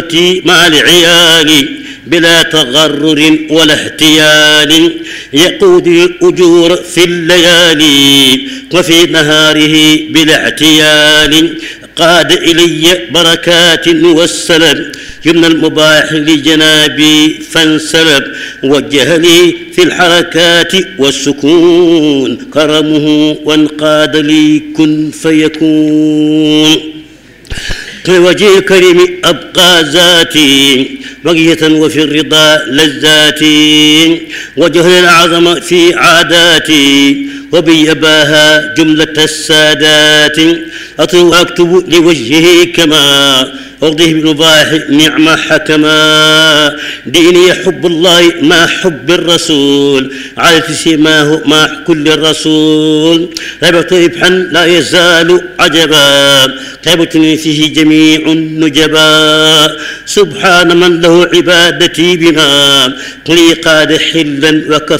مع العيال بلا تغرر ولا احتيال، يقود الأجور في الليالي وفي نهاره بلا اعتيال، قاد إلي بركات والسلام يمنى المباح لجنابي فانسلب، وجه لي في الحركات والسكون كرمه وانقاد لي كن فيكون. لوجه الكريم أبقى ذاتي بقية وفي الرضا لذاتي، وجه الأعظم في عاداتي وبيباها جملة السادات، أكتب لوجهه كما أرضيه بالمباح نعمة حكما، ديني حب الله مع حب الرسول على سماه مع كل الرسول، ربط ربحا لا يزال عجبا تعبتني فيه جميع النجبا، سبحان من له عبادتي بما لي قاد حلا وكفى